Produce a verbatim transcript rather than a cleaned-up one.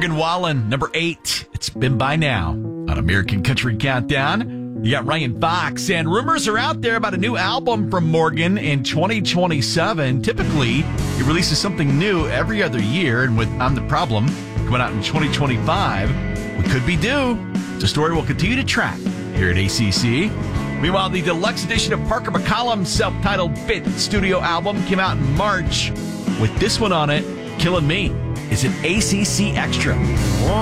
Morgan Wallen, number eight. It's Been By Now on American Country Countdown. You got Ryan Fox, and rumors are out there about a new album from Morgan in twenty twenty-seven. Typically, he releases something new every other year, and with I'm the Problem coming out in twenty twenty-five, we could be due. It's a story we'll continue to track here at A C C. Meanwhile, the deluxe edition of Parker McCollum's self-titled fifth studio album came out in March with this one on it, Killing Me. Is an A C C Extra.